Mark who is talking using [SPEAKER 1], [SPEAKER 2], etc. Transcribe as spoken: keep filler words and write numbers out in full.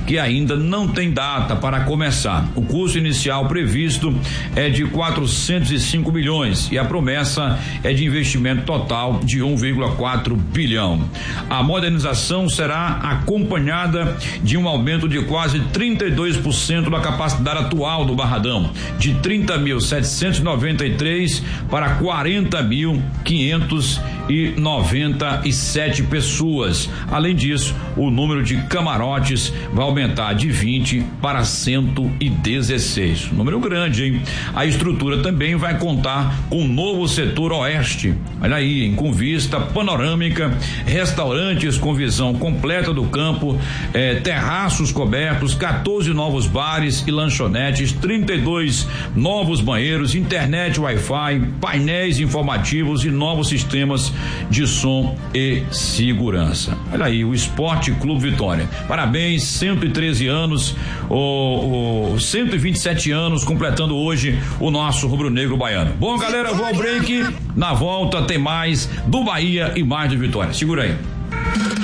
[SPEAKER 1] que ainda não tem data para começar. O custo inicial previsto é de quatrocentos e cinco milhões e a promessa é de investimento total de um vírgula quatro bilhão. A modernização será acompanhada de um aumento de quase trinta e dois por cento da capacidade atual do Barradão, de trinta mil setecentos e noventa e três para quarenta mil quinhentos e noventa e sete pessoas. Além disso, o número de camarotes vai aumentar de vinte para cento e dezesseis. Número grande, hein? A estrutura também vai contar com um novo setor oeste. Olha aí, hein? Com vista panorâmica, restaurantes com visão completa do campo, eh, terraços cobertos, quatorze novos bares e lanchonetes, trinta e dois novos banheiros, internet Wi-Fi, painéis informativos e novos sistemas de som e segurança. Olha aí, o Esporte Clube Vitória. Parabéns, cento e treze anos, o, o cento e vinte e sete anos, completando hoje o nosso rubro-negro baiano. Bom, galera, vou ao break. Na volta tem mais do Bahia e mais do Vitória. Segura aí.